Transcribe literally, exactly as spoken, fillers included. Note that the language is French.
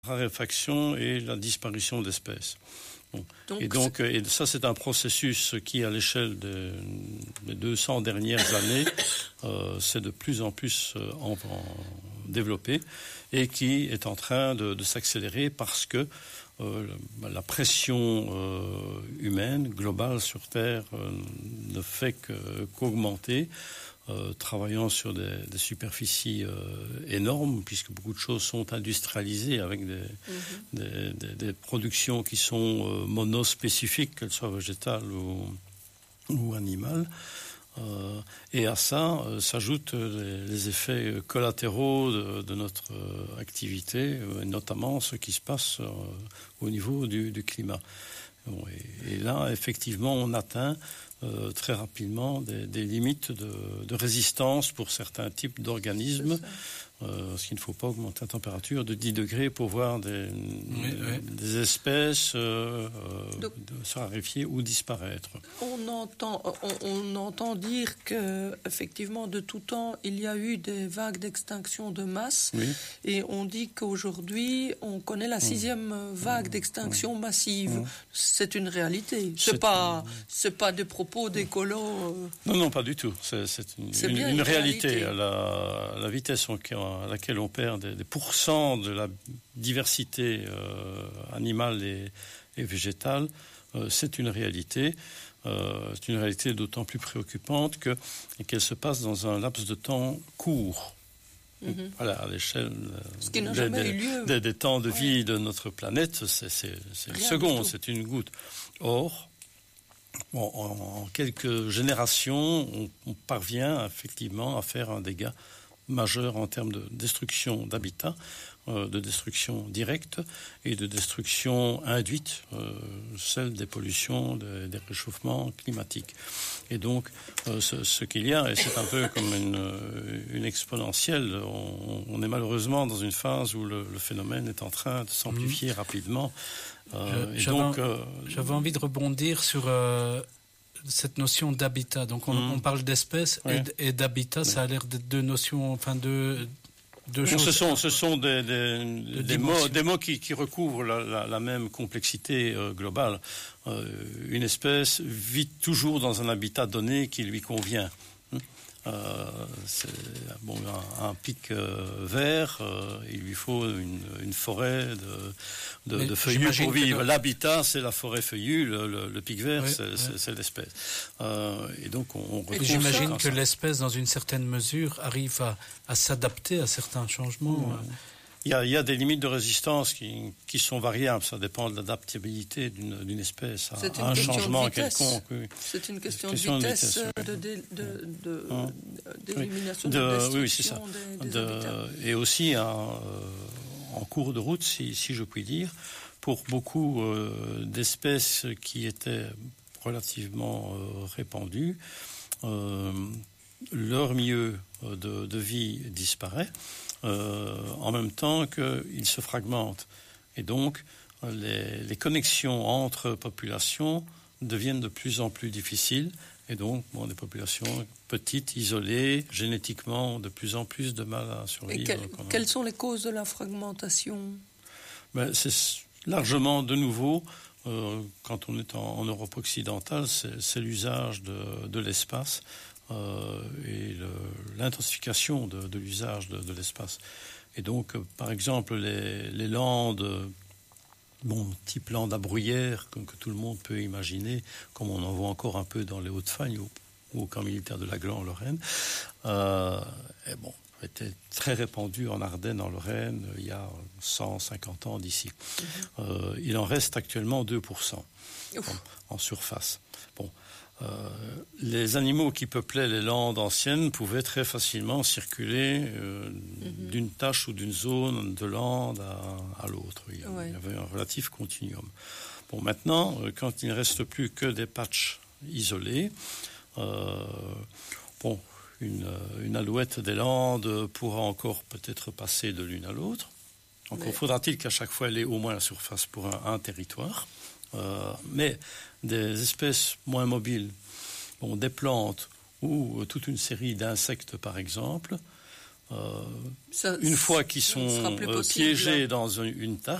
raréfaction et la disparition d'espèces. Bon. Donc, et donc, et ça, c'est un processus qui, à l'échelle des, des deux cents dernières années, euh, s'est de plus en plus euh, en, en développé et qui est en train de, de s'accélérer parce que euh, la pression euh, humaine globale sur Terre euh, ne fait que, qu'augmenter. Euh, travaillant sur des, des superficies euh, énormes, puisque beaucoup de choses sont industrialisées avec des, mm-hmm. des, des, des productions qui sont euh, monospécifiques, qu'elles soient végétales ou, ou animales. Euh, et à ça euh, s'ajoutent les, les effets collatéraux de, de notre euh, activité, euh, notamment ce qui se passe euh, au niveau du, du climat. Bon, et, et là, effectivement, on atteint Euh, très rapidement des, des limites de, de résistance pour certains types d'organismes, euh, parce qu'il ne faut pas augmenter la température de dix degrés pour voir des, oui, des, oui. des espèces euh, Donc, se raréfier ou disparaître. On entend, on, on entend dire que effectivement de tout temps il y a eu des vagues d'extinction de masse, oui. et on dit qu'aujourd'hui on connaît la sixième mmh. vague d'extinction mmh. massive. Mmh. C'est une réalité. C'est, c'est pas, c'est pas des propos d'écolo. Euh... Non, non, pas du tout. C'est, c'est une, c'est une, une, une réalité. réalité. À, la, à la vitesse à laquelle on perd des, des pourcents de la diversité euh, animale et, et végétale, euh, c'est une réalité. Euh, c'est une réalité d'autant plus préoccupante que, qu'elle se passe dans un laps de temps court. Mm-hmm. Voilà, à l'échelle des, des, des, des temps de ouais. vie de notre planète, c'est, c'est, c'est une seconde, c'est une goutte. Or, bon, en, en quelques générations, on, on parvient effectivement à faire un dégât majeur en termes de destruction d'habitat, euh, de destruction directe et de destruction induite, euh, celle des pollutions, de, des réchauffements climatiques. Et donc, euh, ce, ce qu'il y a, et c'est un peu comme une, une exponentielle, on, on est malheureusement dans une phase où le, le phénomène est en train de s'amplifier mmh. rapidement. Euh, et j'avais, donc, euh, j'avais envie de rebondir sur euh, cette notion d'habitat. Donc on, mmh. on parle d'espèces oui. et, et d'habitat, oui. ça a l'air d'être deux notions, enfin deux, deux choses. Ce sont, ce sont des, des, de des mots, des mots qui, qui recouvrent la, la, la même complexité euh, globale. Euh, une espèce vit toujours dans un habitat donné qui lui convient. Euh, c'est bon, un, un pic euh, vert, euh, il lui faut une, une forêt de, de, de feuillus pour vivre. Le... L'habitat, c'est la forêt feuillue, le, le, le pic vert, oui, c'est, oui. c'est, c'est l'espèce. Euh, et donc, on, on retrouve. J'imagine que ça. L'espèce, dans une certaine mesure, arrive à, à s'adapter à certains changements. Mmh. Il y, a, il y a des limites de résistance qui, qui sont variables. Ça dépend de l'adaptabilité d'une, d'une espèce à, à un changement quelconque. Oui. C'est une question, c'est une question de vitesse, de, vitesse, de, de, de, de, hum. d'élimination, de, de, de destruction oui, c'est ça. des, des de, habitats. Et aussi un, euh, en cours de route, si, si je puis dire, pour beaucoup euh, d'espèces qui étaient relativement euh, répandues, euh, leur milieu de, de vie disparaît. Euh, en même temps qu'ils se fragmentent. Et donc, les, les connexions entre populations deviennent de plus en plus difficiles. Et donc, bon, des populations petites, isolées, génétiquement, ont de plus en plus de mal à survivre. Et quel, quelles sont les causes de la fragmentation ? Ben, c'est largement, de nouveau, euh, quand on est en, en Europe occidentale, c'est, c'est l'usage de, de l'espace. Euh, et le, l'intensification de, de l'usage de, de l'espace. Et donc, euh, par exemple, les, les landes, bon, type landes à bruyère, comme que tout le monde peut imaginer, comme on en voit encore un peu dans les Hauts-de-Fagne ou, ou au camp militaire de Laglan en Lorraine, euh, et bon, était très répandu en Ardennes, en Lorraine, il y a cent cinquante ans d'ici. Mm-hmm. Euh, il en reste actuellement deux pour cent bon, en surface. Bon. Euh, les animaux qui peuplaient les landes anciennes pouvaient très facilement circuler euh, mm-hmm. d'une tâche ou d'une zone de lande à, à l'autre. Il y, avait, ouais. il y avait un relatif continuum. Bon, maintenant, euh, quand il ne reste plus que des patchs isolés, euh, bon, une, une alouette des landes pourra encore peut-être passer de l'une à l'autre. Encore mais... faudra-t-il qu'à chaque fois elle ait au moins la surface pour un, un territoire. Euh, mais des espèces moins mobiles, bon, des plantes ou euh, toute une série d'insectes par exemple, Euh, Ça, une fois qu'ils sont euh, piégés dans une, une tâche,